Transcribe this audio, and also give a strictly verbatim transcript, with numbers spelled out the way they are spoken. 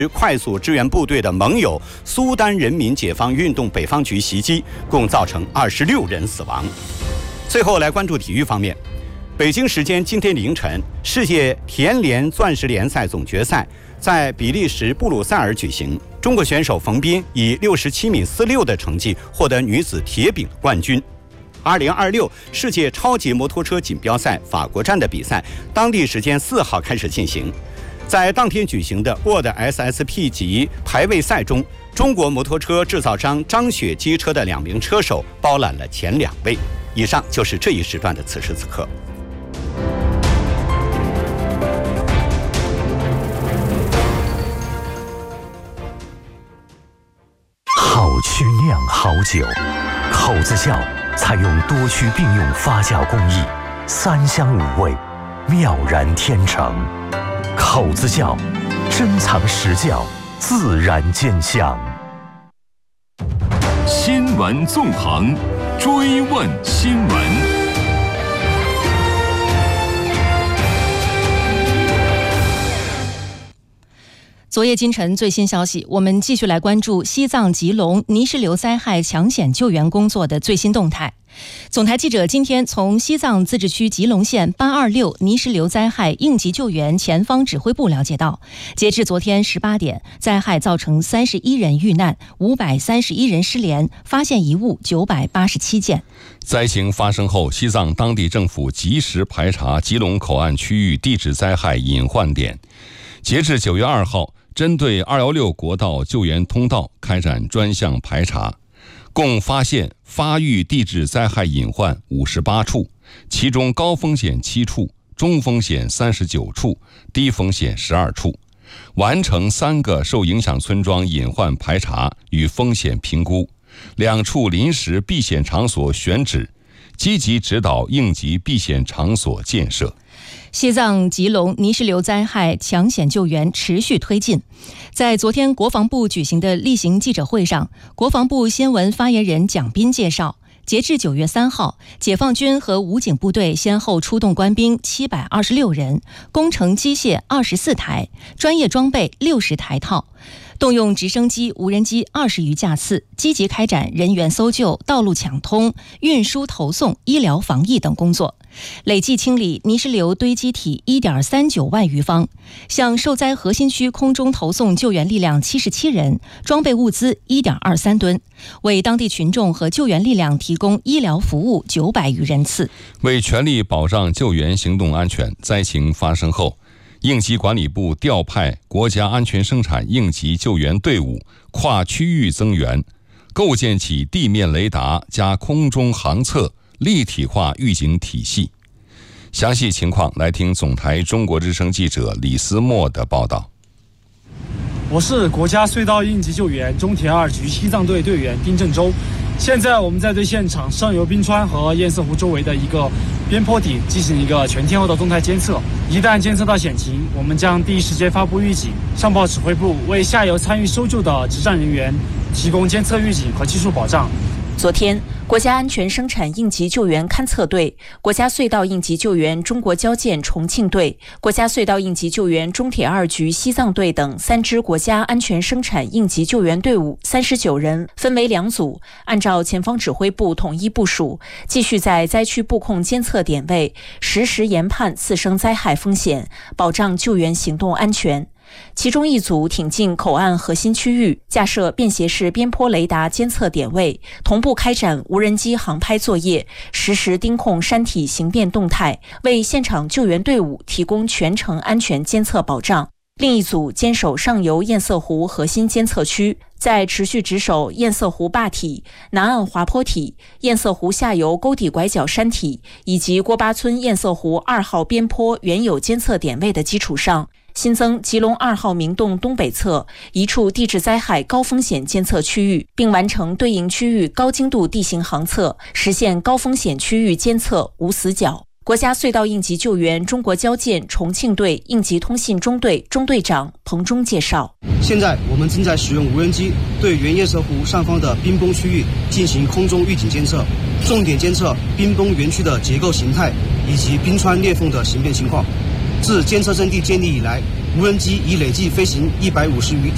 快速支援部队的盟友苏丹人民解放运动北方局袭击，共造成二十六人死亡。最后来关注体育方面，北京时间今天凌晨，世界田联钻石联赛总决赛在比利时布鲁塞尔举行，中国选手冯彬以六十七米四六的成绩获得女子铁饼冠军。二零二六世界超级摩托车锦标赛法国站的比赛，当地时间四号开始进行。在当天举行的 World S S P 级排位赛中，中国摩托车制造商张雪机车的两名车手包揽了前两位。以上就是这一时段的此时此刻。 好曲酿好酒，口子窖采用多区并用发酵工艺，三香五味，妙然天成。口子窖，珍藏实窖，自然见香。 新闻纵横，追问新闻。 昨夜今晨最新消息，我们继续来关注西藏吉隆泥石流灾害抢险救援工作的最新动态。总台记者今天从西藏自治区吉隆县八二六泥石流灾害应急救援前方指挥部了解到，截至昨天十八点，灾害造成三十一人遇难，五百三十一人失联，发现遗物九百八十七件。 灾情发生后，西藏当地政府及时排查吉隆口岸区域地质灾害隐患点。截至九月二号，针对二一六国道救援通道开展专项排查，共发现发育地质灾害隐患五十八处，其中高风险七处，中风险三十九处，低风险十二处，完成三个受影响村庄隐患排查与风险评估，两处临时避险场所选址，积极指导应急避险场所建设。 西藏吉隆泥石流灾害抢险救援持续推进。在昨天国防部举行的例行记者会上，国防部新闻发言人蒋斌介绍，截至九月三号，解放军和武警部队先后出动官兵七百二十六人，工程机械二十四台，专业装备六十台套，动用直升机、无人机二十余架次，积极开展人员搜救、道路抢通、运输投送、医疗防疫等工作，累计清理泥石流堆积体 一点三九万余方，向受灾核心区空中投送救援力量七十七人，装备物资 一点二三吨，为当地群众和救援力量提供医疗服务九百余人次。 为全力保障救援行动安全，灾情发生后，应急管理部调派国家安全生产应急救援队伍跨区域增援，构建起地面雷达加空中航测立体化预警体系。详细情况来听总台中国之声记者李思墨的报道。 我是国家隧道应急救援中铁二局西藏队队员丁振洲。现在我们在对现场上游冰川和堰塞湖周围的一个边坡底进行一个全天候的动态监测，一旦监测到险情，我们将第一时间发布预警，上报指挥部，为下游参与搜救的执战人员提供监测预警和技术保障。 昨天，国家安全生产应急救援勘测队、国家隧道应急救援中国交建重庆队、国家隧道应急救援中铁二局西藏队等三支国家安全生产应急救援队伍三十九人分为两组，按照前方指挥部统一部署，继续在灾区布控监测点位，实时研判次生灾害风险，保障救援行动安全。其中一组挺进口岸核心区域，架设便携式边坡雷达监测点位，同步开展无人机航拍作业，实时盯控山体形变动态，为现场救援队伍提供全程安全监测保障。另一组坚守上游堰塞湖核心监测区，在持续值守堰塞湖坝体、南岸滑坡体、堰塞湖下游沟底拐角山体以及郭巴村堰塞湖二号边坡原有监测点位的基础上，新增吉隆二号明洞东北侧一处地质灾害高风险监测区域，并完成对应区域高精度地形航测，实现高风险区域监测无死角。国家隧道应急救援中国交建重庆队应急通信中队中队长彭忠介绍， 现在我们正在使用无人机对原堰塞湖上方的冰崩区域进行空中预警监测，重点监测冰崩园区的结构形态以及冰川裂缝的形变情况。自监测阵地建立以来，无人机已累计飞行一百五十余